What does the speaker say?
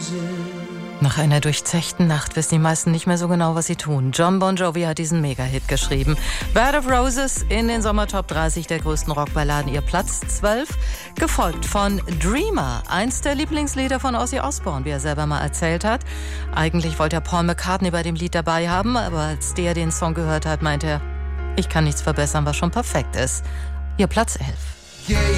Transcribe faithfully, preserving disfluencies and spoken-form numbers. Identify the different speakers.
Speaker 1: Nach einer durchzechten Nacht wissen die meisten nicht mehr so genau, was sie tun. Jon Bon Jovi hat diesen Mega-Hit geschrieben. Bed of Roses in den Sommertop dreißig der größten Rockballaden, ihr Platz zwölf. Gefolgt von Dreamer, eins der Lieblingslieder von Ozzy Osbourne, wie er selber mal erzählt hat. Eigentlich wollte er Paul McCartney bei dem Lied dabei haben, aber als der den Song gehört hat, meinte er, ich kann nichts verbessern, was schon perfekt ist. Ihr Platz elf.